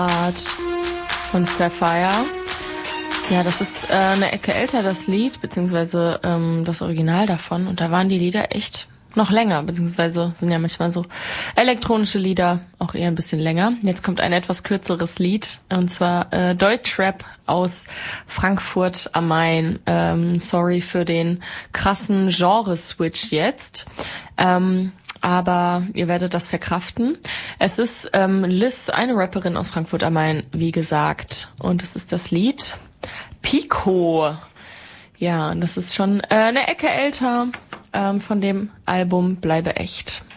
von Sapphire. Ja, das ist eine Ecke älter, das Lied, beziehungsweise das Original davon. Und da waren die Lieder echt noch länger, beziehungsweise sind ja manchmal so elektronische Lieder auch eher ein bisschen länger. Jetzt kommt ein etwas kürzeres Lied, und zwar Deutschrap aus Frankfurt am Main. Sorry für den krassen Genre-Switch jetzt. Aber ihr werdet das verkraften. Es ist Liz, eine Rapperin aus Frankfurt am Main, wie gesagt. Und es ist das Lied Pico. Ja, und das ist schon eine Ecke älter von dem Album Bleibe echt.